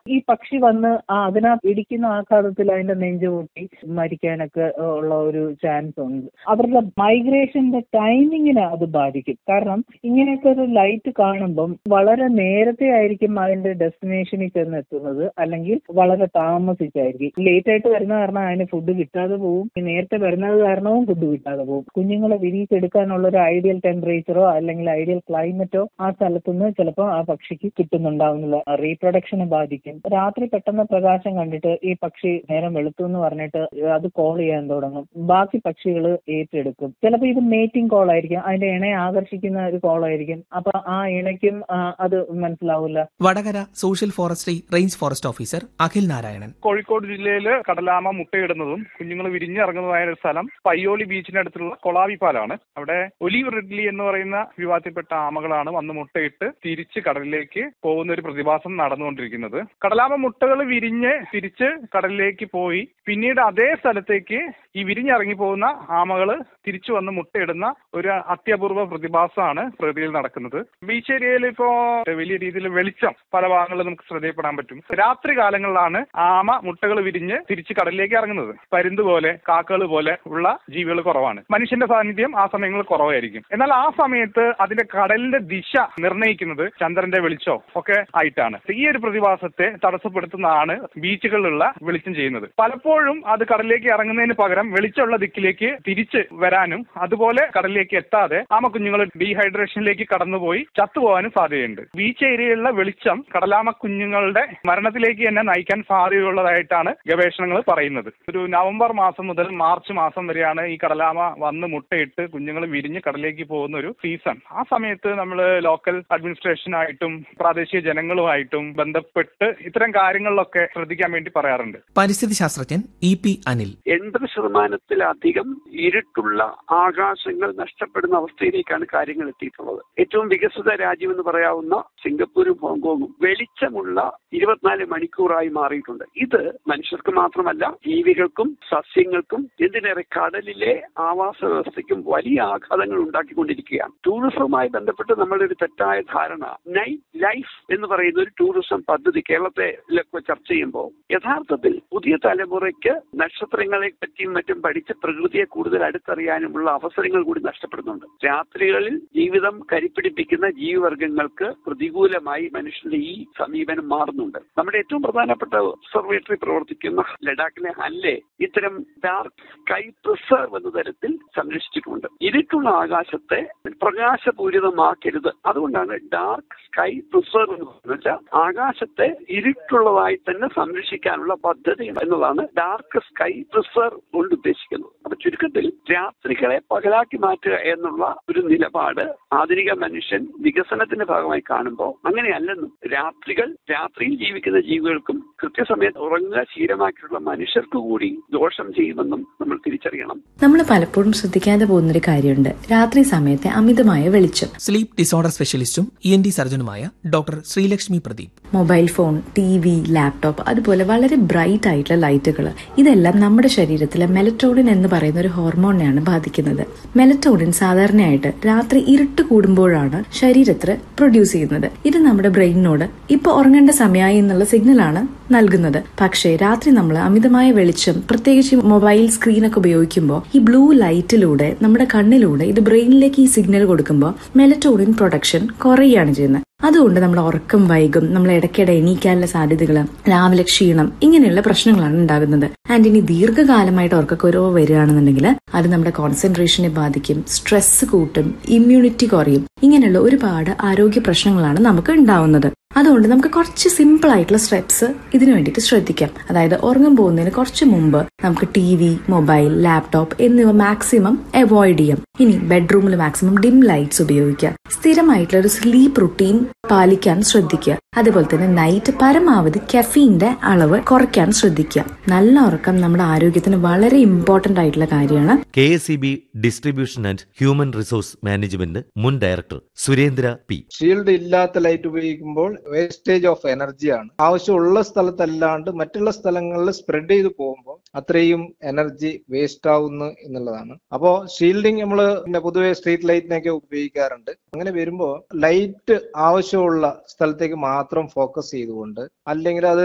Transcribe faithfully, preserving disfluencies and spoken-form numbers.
ഈ പക്ഷി വന്ന് ആ അതിനകത്ത് ഇടിക്കുന്ന ആഘാതത്തിൽ അതിന്റെ നെഞ്ചു പൊട്ടി മരിക്കാനൊക്കെ ഉള്ള ഒരു ചാൻസ് ഉണ്ട്. അവരുടെ മൈഗ്രേഷന്റെ ടൈമിങ്ങിനെ അത് ബാധിക്കും. കാരണം ഇങ്ങനെയൊക്കെ ഒരു ലൈറ്റ് കാണുമ്പം വളരെ നേരത്തെ ആയിരിക്കും അതിന്റെ ഡെസ്റ്റിനേഷനിൽ ചെന്ന് എത്തുന്നത്, അല്ലെങ്കിൽ വളരെ താമസിച്ചായിരിക്കും. ലേറ്റ് ആയിട്ട് വരുന്ന കാരണം അതിന് ഫുഡ് കിട്ടാതെ പോകും, നേരത്തെ വരുന്നത് കാരണവും ഫുഡ് കിട്ടാതെ പോകും. കുഞ്ഞുങ്ങളെ വിരിയിച്ചെടുക്കാനുള്ള ഒരു ഐഡിയൽ ടെമ്പറേച്ചറോ അല്ലെങ്കിൽ ഐഡിയൽ ക്ലൈമറ്റോ ആ സ്ഥലത്തുനിന്ന് ചിലപ്പോൾ ആ പക്ഷിക്ക് കിട്ടുന്നുണ്ടാവുന്നില്ല. റീപ്രൊഡക്ഷനെ ബാധിക്കും. രാത്രി പെട്ടെന്ന് പ്രകാശം കണ്ടിട്ട് ഈ പക്ഷി നേരം വെളുത്തു എന്ന് പറഞ്ഞിട്ട് അത് കോൾ ചെയ്യാൻ തുടങ്ങും. ബാക്കി പക്ഷികൾ ഏറ്റെടുക്കും. ചിലപ്പോൾ ഇത് മേറ്റിംഗ് കോൾ ആയിരിക്കും, അതിന്റെ ഇണയെ ആകർഷിക്കുന്ന ഒരു കോൾ ആയിരിക്കും. അപ്പൊ ആ ഇണയ്ക്കും അത് മനസ്സിലാവില്ല. Vadakara social forestry range forest officer Akhil Narayanan. Kozhikode ജില്ലയിൽ കടലാമ മുട്ടയിടുന്നതും കുഞ്ഞുങ്ങൾ വിരിഞ്ഞിറങ്ങുന്നതായ ഒരു സ്ഥലം പയ്യോളി ബീച്ചിനടുത്തുള്ള കൊളാവിപ്പാലാണ്. അവിടെ ഒലീവ് റിഡ്ലി എന്ന് പറയുന്ന വിഭാഗത്തിൽപ്പെട്ട ആമകളാണ് വന്ന് മുട്ടയിട്ട് തിരിച്ച് കടലിലേക്ക് പോകുന്ന ഒരു പ്രതിഭാസം നടന്നുകൊണ്ടിരിക്കുന്നത്. കടലാമ മുട്ടകൾ വിരിഞ്ഞ് തിരിച്ച് കടലിലേക്ക് പോയി പിന്നീട് അതേ സ്ഥലത്തേക്ക് ഈ വിരിഞ്ഞിറങ്ങി പോകുന്ന ആമകൾ തിരിച്ചു വന്ന് മുട്ടയിടുന്ന ഒരു അത്യപൂർവ പ്രതിഭാസമാണ് പ്രകൃതിയിൽ നടക്കുന്നത്. ബീച്ച് ഏരിയയിൽ ഇപ്പോ വലിയ രീതിയിൽ വെളിച്ചം പല ഭാഗങ്ങളിലും നമുക്ക് ശ്രദ്ധയിൽപ്പെടാൻ പറ്റും. രാത്രി കാലങ്ങളിലാണ് ആമ മുട്ടകൾ വിരിഞ്ഞ് തിരിച്ച് കടലിലേക്ക് ഇറങ്ങുന്നത്. പരുന്ത് പോലെ കാക്കകൾ പോലെ ഉള്ള ജീവികൾ കുറവാണ്. മനുഷ്യന്റെ സാന്നിധ്യം ആ സമയങ്ങളിൽ കുറവായിരിക്കും. എന്നാൽ ആ സമയത്ത് അതിന്റെ കടലിന്റെ ദിശ നിർണ്ണയിക്കുന്നത് ചന്ദ്രന്റെ വെളിച്ചോ ഒക്കെ ആയിട്ടാണ്. ഈ ഒരു പ്രതിഭാസത്തെ തടസ്സപ്പെടുത്തുന്നതാണ് ബീച്ചുകളിലുള്ള വെളിച്ചം ചെയ്യുന്നത്. പലപ്പോഴും അത് കടലിലേക്ക് ഇറങ്ങുന്നതിന് പകരം വെളിച്ചമുള്ള ദിക്കിലേക്ക് തിരിച്ച് വരാനും അതുപോലെ കടലിലേക്ക് എത്താതെ ആമ കുഞ്ഞുങ്ങൾ ഡീഹൈഡ്രേഷനിലേക്ക് കടന്നുപോയി ചത്തുപോകാനും സാധ്യതയുണ്ട്. ബീച്ച് ഏരിയയിലുള്ള വെളിച്ചം കടലാമ കുഞ്ഞുങ്ങളുടെ മരണത്തിലേക്ക് തന്നെ നയിക്കാൻ സാധ്യതയുള്ളതായിട്ടാണ് ഗവേഷണങ്ങൾ പറയുന്നത്. ഒരു നവംബർ മാസം മുതൽ മാർച്ച് മാസം വരെയാണ് ഈ കടലാമ വന്ന് മുട്ടയിട്ട് കുഞ്ഞുങ്ങൾ വിരിഞ്ഞ് കടലിലേക്ക് പോകുന്ന ഒരു സീസൺ. ആ സമയത്ത് നമ്മൾ ലോക്കൽ അഡ്മിനിസ്ട്രേഷനായിട്ടും പ്രാദേശിക ജനങ്ങളുമായിട്ടും ബന്ധപ്പെട്ട് ഇത്തരം കാര്യങ്ങളിലൊക്കെ ശ്രദ്ധിക്കാൻ വേണ്ടി പറയാറുണ്ട്. പരിസ്ഥിതി ശാസ്ത്രജ്ഞൻ ഇ പി അനിൽ. എൺപത് ശതമാനത്തിലധികം ഇരുട്ടുള്ള ആകാശങ്ങൾ നഷ്ടപ്പെടുന്ന അവസ്ഥയിലേക്കാണ് കാര്യങ്ങൾ എത്തിയിട്ടുള്ളത്. ഏറ്റവും വികസിത രാജ്യം എന്ന് പറയാവുന്ന സിംഗപ്പൂരും ഹോങ്കോങ്ങും വെളിച്ചമുള്ള ഇരുപത്തിനാല് മണിക്കൂറായി മാറിയിട്ടുണ്ട്. ഇത് മനുഷ്യർക്ക് മാത്രമല്ല ജീവികൾക്കും സസ്യങ്ങൾക്കും എന്തിനേറെ കടലിലെ ആവാസ വ്യവസ്ഥയ്ക്കും വലിയ ആഘാതങ്ങൾ ഉണ്ടാക്കിക്കൊണ്ടിരിക്കുകയാണ്. ടൂറിസവുമായി ബന്ധപ്പെട്ട് നമ്മളുടെ ഒരു തെറ്റായ ധാരണ നൈറ്റ് ലൈഫ് എന്ന് പറയുന്ന ഒരു ടൂറിസം പദ്ധതി കേരളത്തെ ചർച്ച ചെയ്യുമ്പോൾ യഥാർത്ഥത്തിൽ പുതിയ തലമുറയ്ക്ക് നക്ഷത്രങ്ങളെ പറ്റിയും മറ്റും പഠിച്ച് പ്രകൃതിയെ കൂടുതൽ അടുത്തറിയാനുമുള്ള അവസരങ്ങൾ കൂടി നഷ്ടപ്പെടുന്നുണ്ട്. രാത്രികളിൽ ജീവിതം കരിപ്പിടിപ്പിക്കുന്ന ജീവിവർഗങ്ങൾക്ക് പ്രതികൂലമായി മനുഷ്യന്റെ ഈ സമീപനം മാറുന്നുണ്ട്. നമ്മുടെ ഏറ്റവും പ്രധാനപ്പെട്ട ഒബ്സർവേറ്ററി പ്രവർത്തിക്കുന്ന ലഡാക്കിലെ ഹൻലെ ഇത്തരം ഡാർക്ക് സ്കൈ പ്രിസർവ് എന്ന തരത്തിൽ സംരക്ഷിച്ചിട്ടുണ്ട്. ഇരുട്ടുള്ള ആകാശത്തെ പ്രകാശപൂരിതമാക്കരുത്. അതുകൊണ്ടാണ് ഡാർക്ക് സ്കൈ പ്രിസർവ് എന്ന് വെച്ചാൽ ആകാശത്തെ ഇരുട്ടുള്ളതായി തന്നെ സംരക്ഷിക്കാനുള്ള പദ്ധതി എന്നതാണ് ഡാർക്ക് സ്കൈ പ്രിസർവ് കൊണ്ട് ഉദ്ദേശിക്കുന്നത്. അപ്പൊ ചുരുക്കത്തിൽ രാത്രികളെ പകലാക്കി മാറ്റുക എന്നുള്ള ഒരു നിലപാട് ആധുനിക മനുഷ്യൻ വികസനത്തിന്റെ ഭാഗമായി കാണുമ്പോൾ അങ്ങനെയല്ലെന്നും രാത്രികൾ രാത്രിയിൽ ജീവിക്കുന്ന ജീവികൾക്കും കൃത്യസമയത്ത് ഉറങ്ങുക ശീലമാക്കിയിട്ടുള്ള മനുഷ്യർക്ക് കൂടി ദോഷം ചെയ്യുമെന്നും നമ്മൾ തിരിച്ചറിയണം. നമ്മൾ പലപ്പോഴും ശ്രദ്ധിക്കാതെ പോകുന്നൊരു കാര്യമുണ്ട്, രാത്രി സമയത്തെ അമിതമായ വെളിച്ചം. Sleep disorder സ്പെഷ്യലിസ്റ്റും E N T സർജനുമായ doctor Sreelakshmi Pradeep. Mobile phone, T V, laptop, അതുപോലെ വളരെ ബ്രൈറ്റ് ആയിട്ടുള്ള ലൈറ്റുകൾ, ഇതെല്ലാം നമ്മുടെ ശരീരത്തിലെ മെലറ്റോണിൻ എന്ന് പറയുന്ന ഒരു ഹോർമോണിനെയാണ് ബാധിക്കുന്നത്. മെലറ്റോണിൻ സാധാരണയായിട്ട് രാത്രി ഇരുട്ട് കൂടുമ്പോഴാണ് ശരീരത്തിൽ പ്രൊഡ്യൂസ് ചെയ്യുന്നത്. ഇത് നമ്മുടെ ബ്രെയിനിനോട് ഇപ്പൊ ഉറങ്ങേണ്ട സമയമായി എന്നുള്ള സിഗ്നലാണ് നൽകുന്നത്. പക്ഷേ രാത്രി നമ്മൾ അമിതമായ വെളിച്ചം, പ്രത്യേകിച്ച് മൊബൈൽ സ്ക്രീനൊക്കെ ഉപയോഗിക്കുമ്പോൾ ഈ ബ്ലൂ ലൈറ്റിലൂടെ നമ്മുടെ കണ്ണിലൂടെ ഇത് ബ്രെയിനിലേക്ക് ഈ സിഗ്നൽ കൊടുക്കുമ്പോൾ മെലറ്റോണിൻ പ്രൊഡക്ഷൻ കുറയുകയാണ് ചെയ്യുന്നത്. അതുകൊണ്ട് നമ്മൾ ഉറക്കം വൈകും, നമ്മൾ ഇടയ്ക്കിടെ എണീക്കാനുള്ള സാധ്യതകൾ, രാവിലെ ക്ഷീണം, ഇങ്ങനെയുള്ള പ്രശ്നങ്ങളാണ് ഉണ്ടാകുന്നത്. ആൻഡ് ഇനി ദീർഘകാലമായിട്ട് ഉറക്കക്കുറവ് വരികയാണെന്നുണ്ടെങ്കിൽ അത് നമ്മുടെ കോൺസെൻട്രേഷനെ ബാധിക്കും, സ്ട്രെസ് കൂട്ടും, ഇമ്മ്യൂണിറ്റി കുറയും. ഇങ്ങനെയുള്ള ഒരുപാട് ആരോഗ്യ പ്രശ്നങ്ങളാണ് നമുക്ക് ഉണ്ടാവുന്നത്. അതുകൊണ്ട് നമുക്ക് കുറച്ച് സിമ്പിൾ ആയിട്ടുള്ള സ്റ്റെപ്സ് ഇതിനു വേണ്ടിയിട്ട് ശ്രദ്ധിക്കാം. അതായത് ഉറങ്ങാൻ പോകുന്നതിന് കുറച്ച് മുമ്പ് നമുക്ക് ടി വി, മൊബൈൽ, ലാപ്ടോപ്പ് എന്നിവ മാക്സിമം അവോയ്ഡ് ചെയ്യാം. ഇനി ബെഡ്റൂമിൽ മാക്സിമം ഡിം ലൈറ്റ്സ് ഉപയോഗിക്കുക. സ്ഥിരമായിട്ടുള്ള ഒരു സ്ലീപ്പ് റുട്ടീൻ പാലിക്കാൻ ശ്രദ്ധിക്കുക. അതുപോലെ തന്നെ നൈറ്റ് പരമാവധി കെഫീന്റെ അളവ് കുറയ്ക്കാൻ ശ്രദ്ധിക്കുക. നല്ല ഉറക്കം നമ്മുടെ ആരോഗ്യത്തിന് വളരെ ഇമ്പോർട്ടന്റ് ആയിട്ടുള്ള കാര്യമാണ്. K S E B distribution and human resource management മുൻ ഡയറക്ടർ സുരേന്ദ്ര പി. ഷീൽഡ് ഇല്ലാത്ത ലൈറ്റ് ഉപയോഗിക്കുമ്പോൾ വേസ്റ്റേജ് ഓഫ് എനർജിയാണ്. ആവശ്യമുള്ള സ്ഥലത്തല്ലാണ്ട് മറ്റുള്ള സ്ഥലങ്ങളിൽ സ്പ്രെഡ് ചെയ്ത് പോകുമ്പോൾ അത്രയും എനർജി വേസ്റ്റ് ആവുന്നു എന്നുള്ളതാണ്. അപ്പോ ഷീൽഡിങ് നമ്മൾ പൊതുവെ സ്ട്രീറ്റ് ലൈറ്റിനൊക്കെ ഉപയോഗിക്കാറുണ്ട്. അങ്ങനെ വരുമ്പോൾ ലൈറ്റ് ആവശ്യമുള്ള സ്ഥലത്തേക്ക് മാത്രം ഫോക്കസ് ചെയ്തുകൊണ്ട്, അല്ലെങ്കിൽ അത്